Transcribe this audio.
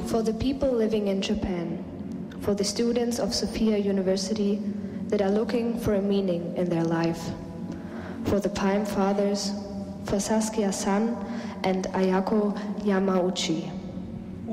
For the people living in Japan, for the students of Sophia University that are looking for a meaning in their life, for the Palm Fathers, for Saskia San and Ayako Yamauchi.